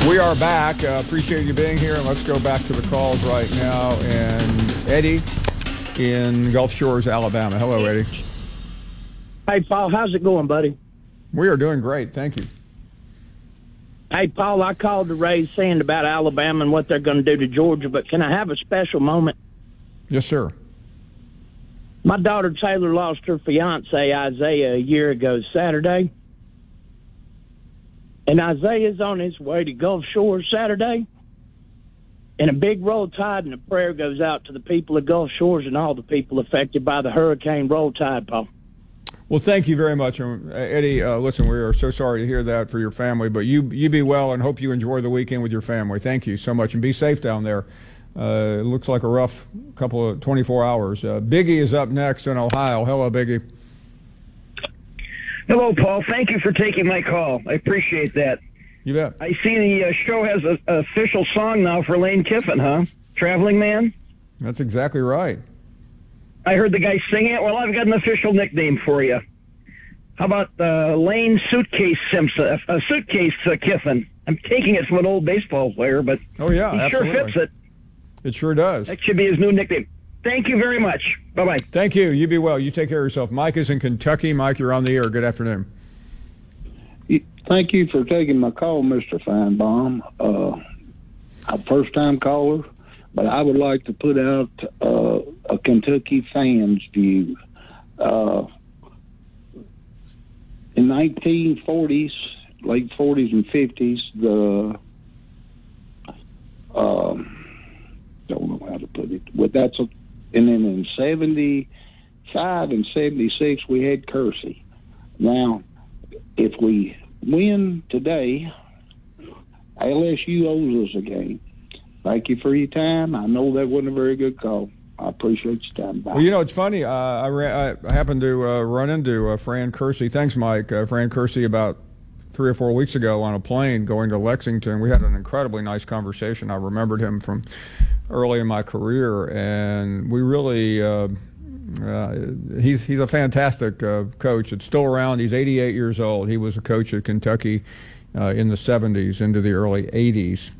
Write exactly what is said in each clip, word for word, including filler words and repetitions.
We are back. Uh, appreciate you being here. And let's go back to the calls right now. And Eddie in Gulf Shores, Alabama. Hello, Eddie. Hey, Paul, how's it going, buddy? We are doing great. Thank you. Hey, Paul, I called to raise sand about Alabama and what they're going to do to Georgia, but can I have a special moment? Yes, sir. My daughter Taylor lost her fiance Isaiah a year ago Saturday. And Isaiah's on his way to Gulf Shores Saturday. And a big roll tide and a prayer goes out to the people of Gulf Shores and all the people affected by the hurricane roll tide, Paul. Well, thank you very much. Uh, Eddie, uh, listen, we are so sorry to hear that for your family, but you you be well and hope you enjoy the weekend with your family. Thank you so much, and be safe down there. Uh, it looks like a rough couple of twenty-four hours. Uh, Biggie is up next in Ohio. Hello, Biggie. Hello, Paul. Thank you for taking my call. I appreciate that. You bet. I see the uh, show has an official song now for Lane Kiffin, huh? Traveling Man? That's exactly right. I heard the guy sing it. Well, I've got an official nickname for you. How about uh, Lane Suitcase Simpson? Uh, Suitcase uh, Kiffin. I'm taking it from an old baseball player, but oh, yeah, he absolutely. sure fits it. It sure does. That should be his new nickname. Thank you very much. Bye-bye. Thank you. You be well. You take care of yourself. Mike is in Kentucky. Mike, you're on the air. Good afternoon. Thank you for taking my call, Mister Feinbaum. Uh, I'm a first-time caller, but I would like to put out uh, a Kentucky fan's view. Uh, in nineteen forties, late forties and fifties, the um, don't know how to put it, but that's a, and then in seventy-five and seventy-six we had Kersey. Now, if we win today, L S U owes us a game. Thank you for your time. I know that wasn't a very good call. I appreciate your time. Bye. Well, you know, it's funny. Uh, I, ran, I happened to uh, run into uh, Fran Kersey. Thanks, Mike. Uh, Fran Kersey about three or four weeks ago on a plane going to Lexington. We had an incredibly nice conversation. I remembered him from early in my career, and we really uh, uh, he's he's a fantastic uh, coach. It's still around. He's eighty-eight years old. He was a coach at Kentucky uh, in the seventies into the early eighties.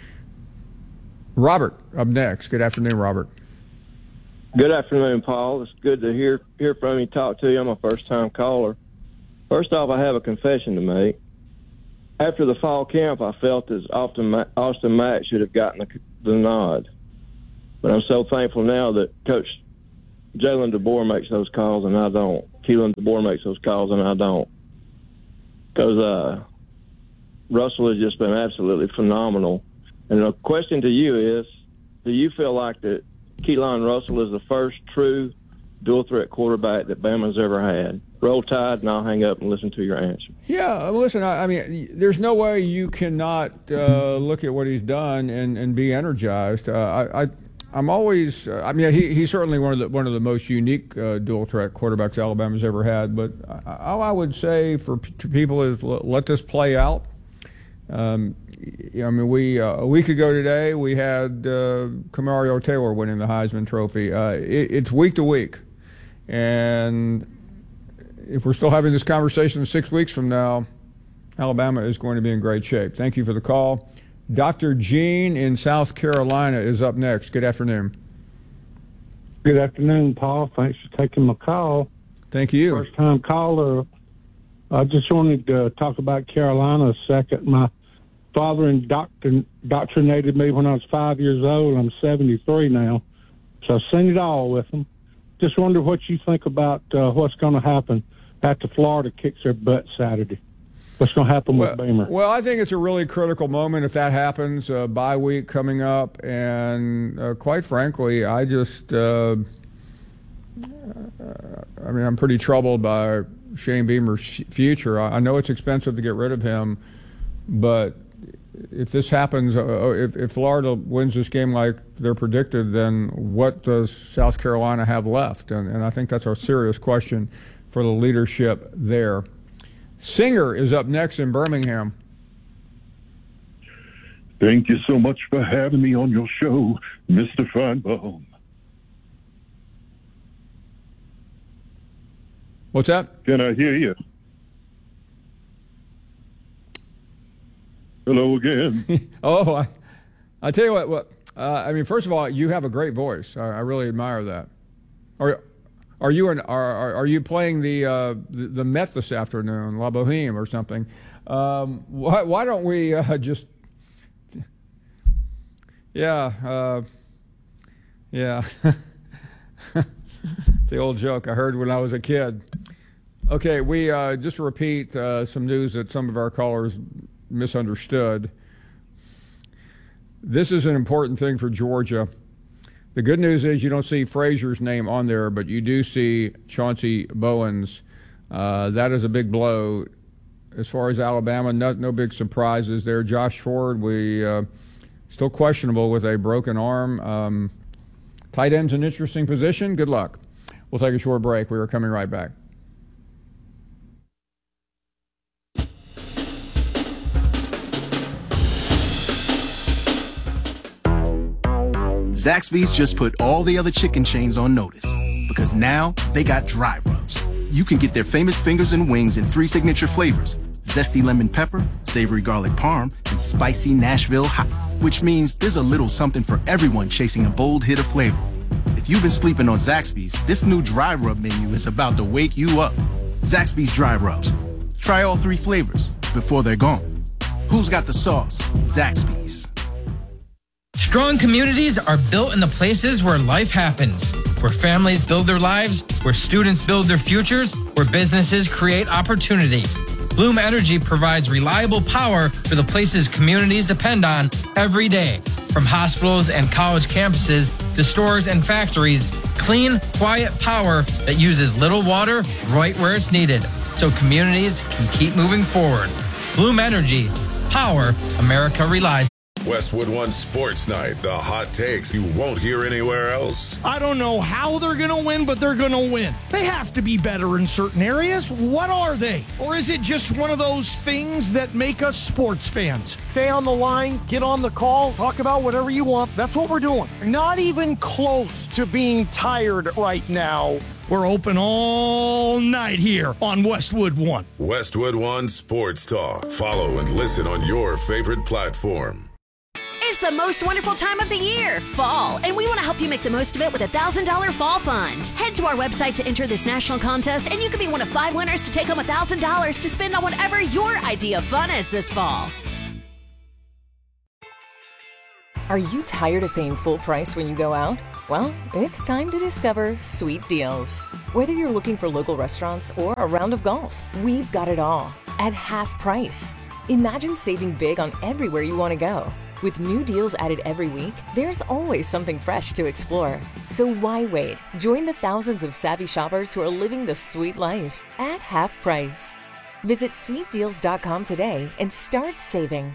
Robert up next. Good afternoon, Robert. Good afternoon, Paul. It's good to hear hear from you, talk to you. I'm a first-time caller. First off, I have a confession to make. After the fall camp, I felt as Austin Mack, Austin Mack should have gotten the, the nod. But I'm so thankful now that Coach Jalen DeBoer makes those calls and I don't. Keelan DeBoer makes those calls and I don't. Because uh, Russell has just been absolutely phenomenal. And the question to you is, do you feel like that Keelan Russell is the first true dual-threat quarterback that Bama's ever had? Roll Tide, and I'll hang up and listen to your answer. Yeah, listen, I, I mean, there's no way you cannot uh, look at what he's done and, and be energized. Uh, I, I, I'm always, uh, I mean, he, he's certainly one of the one of the most unique uh, dual-threat quarterbacks Alabama's ever had. But all I would say for p- to people is let this play out. Um, I mean, we uh, a week ago today we had uh, Camario Taylor winning the Heisman Trophy. Uh, it, it's week to week, and if we're still having this conversation six weeks from now, Alabama is going to be in great shape. Thank you for the call. Doctor Gene in South Carolina is up next. Good afternoon. Good afternoon, Paul. Thanks for taking my call. Thank you. First time caller. I just wanted to talk about Carolina a second. My father indoctrin- indoctrinated me when I was five years old. I'm seventy-three now, so I've seen it all with them. Just wonder what you think about uh, what's going to happen after Florida kicks their butt Saturday. What's going to happen well, with Beamer? Well, I think it's a really critical moment if that happens. Uh, bye week coming up, and uh, quite frankly, I just, uh, I mean, I'm pretty troubled by Shane Beamer's future. I, I know it's expensive to get rid of him, but if this happens, uh, if, if Florida wins this game like they're predicted, then what does South Carolina have left? And, and I think that's a serious question for the leadership there. Singer is up next in Birmingham. Thank you so much for having me on your show, Mister Feinbaum. What's that? Can I hear you? Hello again. oh, I, I tell you what. What uh, I mean, first of all, you have a great voice. I, I really admire that. Are are you an, are are, are you playing the, uh, the the Met this afternoon, La Boheme or something? Um, why why don't we uh, just? Yeah, uh, yeah. It's the old joke I heard when I was a kid. Okay, we uh, just to repeat uh, some news that some of our callers misunderstood. This is an important thing for Georgia. The good news is you don't see Frazier's name on there, but you do see Chauncey Bowens. Uh, that is a big blow. As far as Alabama, no, no big surprises there. Josh Ford, we uh, still questionable with a broken arm. Um, tight end's an interesting position. Good luck. We'll take a short break. We are coming right back. Zaxby's just put all the other chicken chains on notice because now they got dry rubs. You can get their famous fingers and wings in three signature flavors: zesty lemon pepper, savory garlic parm, and spicy Nashville hot, which means there's a little something for everyone chasing a bold hit of flavor. If you've been sleeping on Zaxby's, this new dry rub menu is about to wake you up. Zaxby's dry rubs. Try all three flavors before they're gone. Who's got the sauce? Zaxby's. Strong communities are built in the places where life happens, where families build their lives, where students build their futures, where businesses create opportunity. Bloom Energy provides reliable power for the places communities depend on every day. From hospitals and college campuses to stores and factories, clean, quiet power that uses little water right where it's needed, so communities can keep moving forward. Bloom Energy, power America relies. Westwood One Sports Night, the hot takes you won't hear anywhere else. I don't know how they're going to win, but they're going to win. They have to be better in certain areas. What are they? Or is it just one of those things that make us sports fans? Stay on the line, get on the call, talk about whatever you want. That's what we're doing. Not even close to being tired right now. We're open all night here on Westwood One. Westwood One Sports Talk. Follow and listen on your favorite platform. It's the most wonderful time of the year, fall, and we want to help you make the most of it with a one thousand dollars Fall Fund. Head to our website to enter this national contest, and you could be one of five winners to take home one thousand dollars to spend on whatever your idea of fun is this fall. Are you tired of paying full price when you go out? Well, it's time to discover Sweet Deals. Whether you're looking for local restaurants or a round of golf, we've got it all at half price. Imagine saving big on everywhere you want to go. With new deals added every week, there's always something fresh to explore. So why wait? Join the thousands of savvy shoppers who are living the sweet life at half price. Visit sweet deals dot com today and start saving.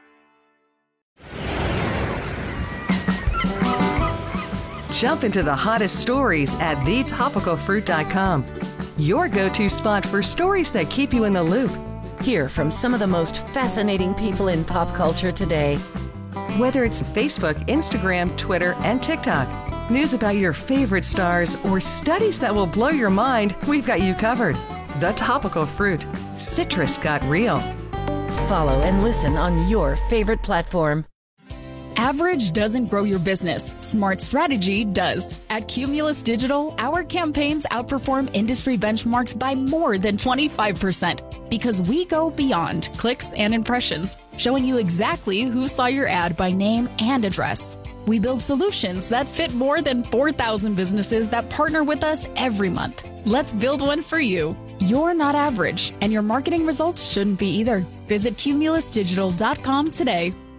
Jump into the hottest stories at the topical fruit dot com. Your go-to spot for stories that keep you in the loop. Hear from some of the most fascinating people in pop culture today. Whether it's Facebook, Instagram, Twitter, and TikTok, news about your favorite stars, or studies that will blow your mind, we've got you covered. The Topical Fruit. Citrus got real. Follow and listen on your favorite platform. Average doesn't grow your business. Smart strategy does. At Cumulus Digital, our campaigns outperform industry benchmarks by more than twenty-five percent because we go beyond clicks and impressions, showing you exactly who saw your ad by name and address. We build solutions that fit more than four thousand businesses that partner with us every month. Let's build one for you. You're not average, and your marketing results shouldn't be either. Visit cumulus digital dot com today.